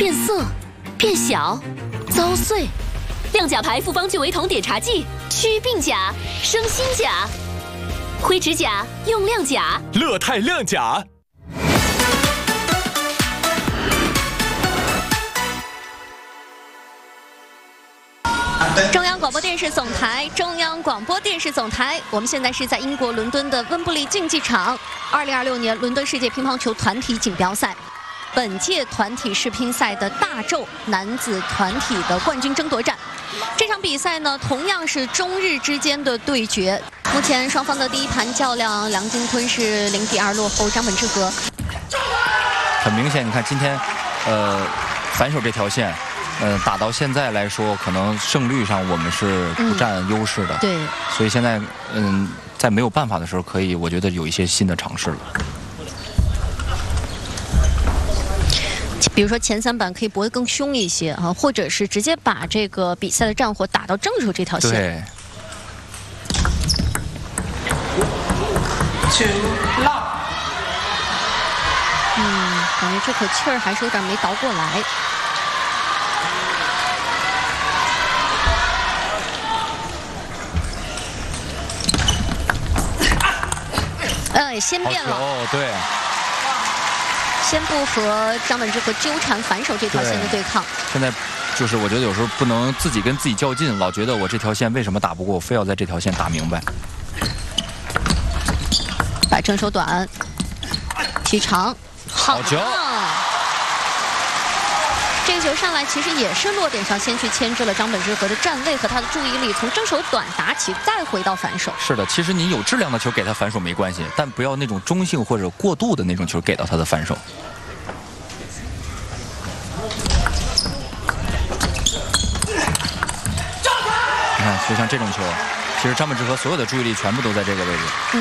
变色、变小、糟碎。亮甲牌复方聚维酮碘茶剂，祛病甲、生新甲。灰指甲用亮甲， 乐泰亮甲。 中央广播电视总台，中央广播电视总台。我们现在是在英国伦敦的温布利竞技场，2026年伦敦世界乒乓球团体锦标赛，本届团体世乒赛的大宙男子团体的冠军争夺战。这场比赛呢，同样是中日之间的对决。目前双方的第一盘较量，梁金坤是0比2落后张本智和。 很明显，你看今天，反手这条线。 打到现在来说，可能胜率上我们是不占优势的。 对， 所以现在，在没有办法的时候，可以，我觉得有一些新的尝试了。 比如说前3板可以搏得更凶一些啊，或者是直接把这个比赛的战火打到正手这条线。 对。 感觉这口气儿还是有点没倒过来。 先变了， 对， 先不和张本智和纠缠反手这条线的对抗。 现在就是我觉得有时候不能自己跟自己较劲，老觉得我这条线为什么打不过，我非要在这条线打明白。 摆正手短，提长，好球！这个球上来其实也是落点上先去牵制了张本智和的站位和他的注意力，从正手短打起，再回到反手。是的，其实你有质量的球给他反手没关系，但不要那种中性或者过度的那种球给到他的反手。你看，就像这种球，其实张本智和所有的注意力全部都在这个位置。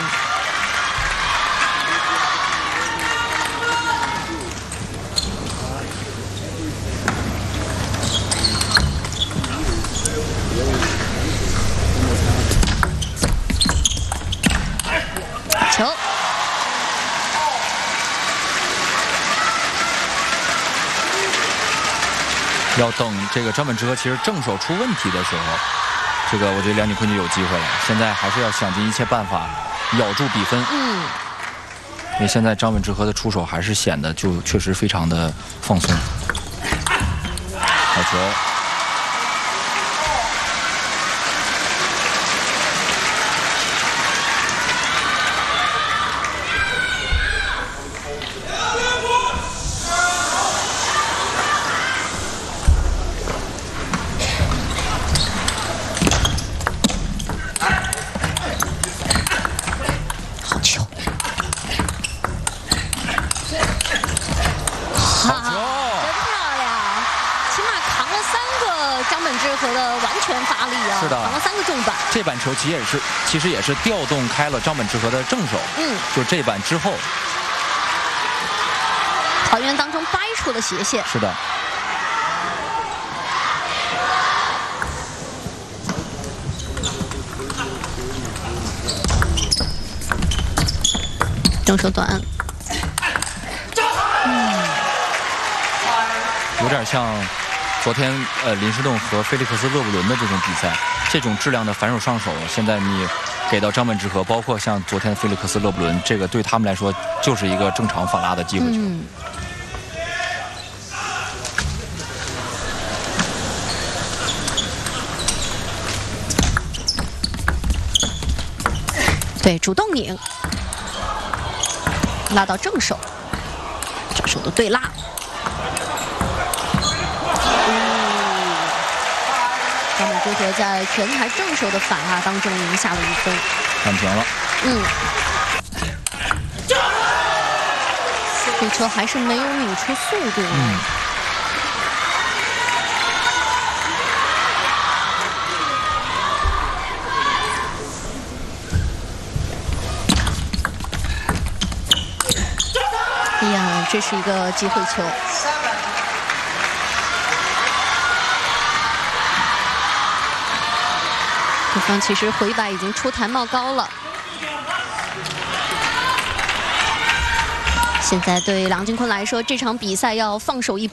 球， 要等这个张本智和其实正手出问题的时候，这个我觉得梁锦坤就有机会了。现在还是要想尽一切办法咬住比分。因为现在张本智和的出手还是显得就确实非常的放松。好球。 是的，扛了3个重板。 这板球其实也是调动开了张本智和的正手。就这板之后， 还原当中掰出了斜线。 是的。 正手短。 有点像。 昨天林士栋和菲利克斯勒布伦的这种比赛，这种质量的反手上手，现在你给到张本智和，包括像昨天的菲利克斯勒布伦，这个对他们来说就是一个正常反拉的机会球。 对，主动拧，拉到正手，正手的对拉。 张本智和在全台正手的反拉当中赢下了1分， 扳平了。 这球还是没有拧出速度。哎呀，这是一个机会球。 对方其实回摆已经出台冒高了，现在对梁金坤来说，这场比赛要放手一搏。